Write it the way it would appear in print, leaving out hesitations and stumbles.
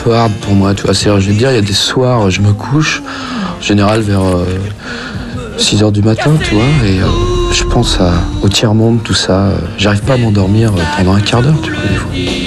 peu hard pour moi, tu vois. C'est-à-dire, je vais te dire, il y a des soirs, je me couche, en général vers 6h du matin, tu vois, et je pense au tiers-monde, tout ça. J'arrive pas à m'endormir pendant un quart d'heure, tu vois, des fois.